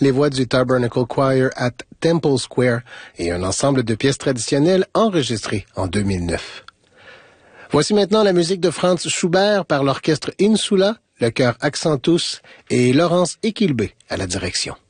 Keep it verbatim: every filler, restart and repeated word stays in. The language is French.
les voix du Tabernacle Choir at Temple Square et un ensemble de pièces traditionnelles enregistrées en deux mille neuf. Voici maintenant la musique de Franz Schubert par l'orchestre Insula, le chœur Accentus et Laurence Equilbé à la direction.